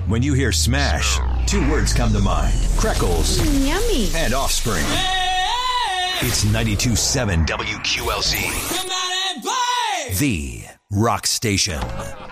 When you hear Smash, two words come to mind. Freckles Yummy. and Offspring. It's 92.7 WQLZ. The Rock Station.